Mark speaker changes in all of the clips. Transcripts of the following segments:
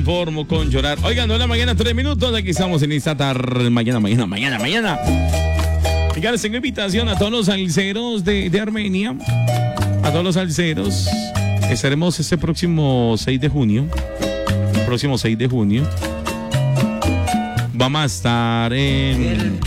Speaker 1: conformo con llorar. Oigan, 9:03 a.m. Aquí estamos en esta tarde. Mañana. Oigan, tengo invitación a todos los salseros de Armenia. A todos los salseros. Estaremos este próximo 6 de junio. Vamos a estar en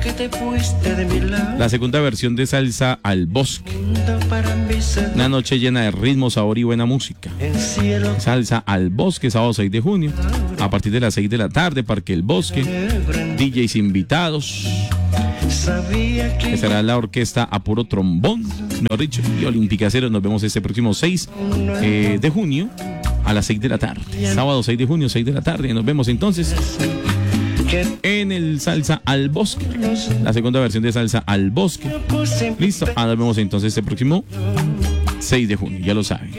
Speaker 1: la segunda versión de Salsa al Bosque. Una noche llena de ritmo, sabor y buena música. Salsa al Bosque, sábado 6 de junio. A partir de las 6 de la tarde, Parque El Bosque. DJs invitados. Estará la orquesta a puro trombón, mejor dicho, y Olímpica Cero. Nos vemos este próximo 6 de junio a las 6 de la tarde. Sábado 6 de junio, 6 de la tarde. Nos vemos entonces en el Salsa al Bosque, la segunda versión de Salsa al Bosque. Listo, nos vemos entonces este próximo 6 de junio, ya lo saben.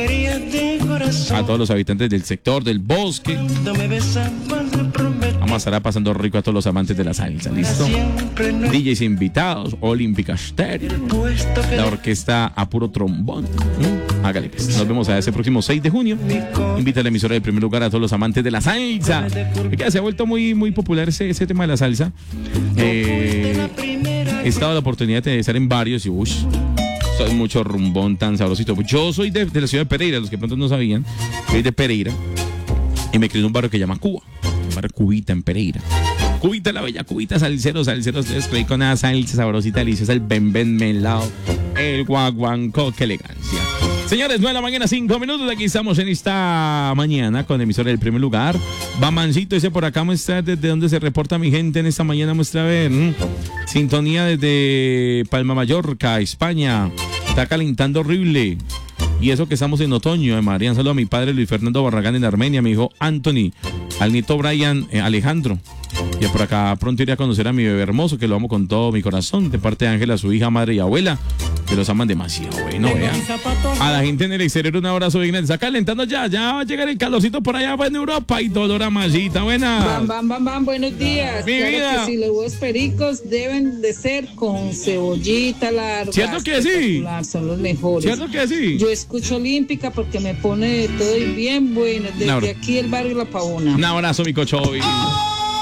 Speaker 1: A todos los habitantes del sector del Bosque, vamos a estar pasando rico a todos los amantes de la salsa, ¿listo? DJs invitados, Olímpica Stereo, la orquesta a puro trombón. Hágale pues. Nos vemos a ese próximo 6 de junio. Invita a la emisora del primer lugar a todos los amantes de la salsa. Se ha vuelto muy, muy popular ese tema de la salsa. He estado la oportunidad de estar en varios y soy mucho rumbón tan sabrosito. Yo soy de la ciudad de Pereira, los que pronto no sabían. Soy de Pereira y me crié en un barrio que se llama Cuba. Un barrio Cubita en Pereira. Cubita, la bella Cubita, salseros. Ustedes creí con una salsa sabrosita, deliciosa, el ben melao, el guaguancó, qué elegancia. Señores, 9:05 a.m. Aquí estamos en esta mañana con emisora del primer lugar. Bamancito, dice por acá, muestra desde dónde se reporta mi gente en esta mañana. Muestra a ver. Sintonía desde Palma Mallorca, España. Está calentando horrible. Y eso que estamos en otoño. María, un saludo a mi padre Luis Fernando Barragán en Armenia, mi hijo Anthony, al nieto Brian Alejandro. Y por acá pronto iré a conocer a mi bebé hermoso, que lo amo con todo mi corazón, de parte de Ángela, su hija, madre y abuela, que los aman demasiado. Bueno, vean. A la gente en el exterior un abrazo bien grande. Está calentando ya va a llegar el calorcito por allá en Europa y Dolora Mallita. Buena.
Speaker 2: Bam, buenos días.
Speaker 1: Mi vida.
Speaker 2: Que si los huevos pericos deben de ser con cebollita larga.
Speaker 1: ¿Cierto que sí?
Speaker 2: Son los mejores.
Speaker 1: ¿Cierto que sí?
Speaker 2: Yo escucho Olímpica porque me pone de todo y bien bueno. Desde aquí el barrio La Pavona.
Speaker 1: Un abrazo, mi cochovi.